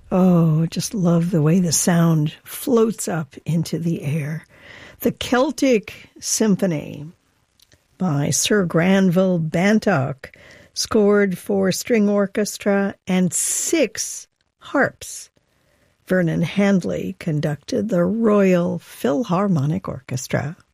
Oh, just love the way the sound floats up into the air. The Celtic Symphony by Sir Granville Bantock, scored for string orchestra and 6 harps. Vernon Handley conducted the Royal Philharmonic Orchestra.